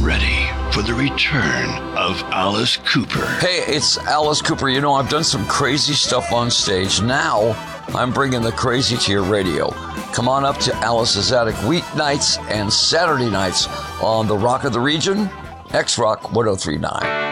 ready for the return of Alice Cooper. Hey, it's Alice Cooper. You know, I've done some crazy stuff on stage. Now I'm bringing the crazy to your radio. Come on up to Alice's Attic weeknights and Saturday nights on the Rock of the Region, X-Rock 1039.